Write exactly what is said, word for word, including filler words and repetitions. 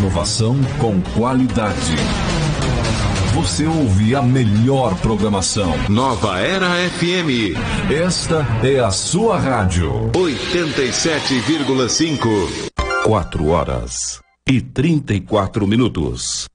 Inovação com qualidade. Você ouve a melhor programação. Nova Era F M. Esta é a sua rádio. oitenta e sete vírgula cinco. Quatro horas e trinta e quatro minutos.